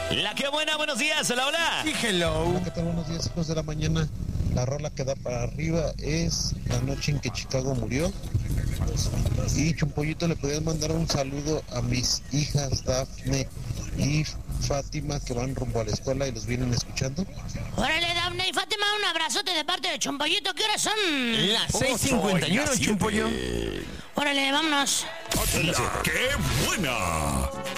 La que buena, buenos días, hola, hola. Sí, hello. Hola, ¿qué tal? Buenos días, hijos de la mañana. La rola que da para arriba es la noche en que Chicago murió. Y Chumpollito, ¿le podías mandar un saludo a mis hijas Dafne y Fátima que van rumbo a la escuela y los vienen escuchando? Órale, Dafne y Fátima, un abrazote de parte de Chumpollito. ¿Qué horas son? Las 6:51, Chumpollo. Órale, vámonos. La que buena.